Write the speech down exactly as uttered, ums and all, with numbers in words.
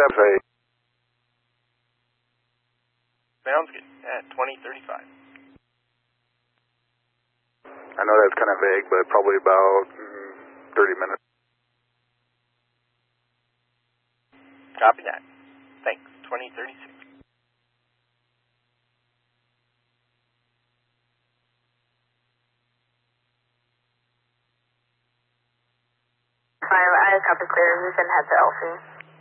seven. Sounds good. At twenty thirty-five. I know that's kind of vague, but probably about mm, thirty minutes. Copy that. Thanks. twenty thirty-six. Five, I copy clear. You can head to L C.